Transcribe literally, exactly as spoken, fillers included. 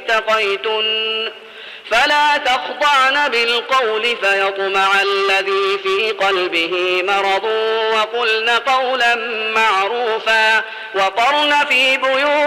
اتقيتن فلا تخضعن بالقول فيطمع الذي في قلبه مرض وقلن قولا معروفا وقرن في بيوتكن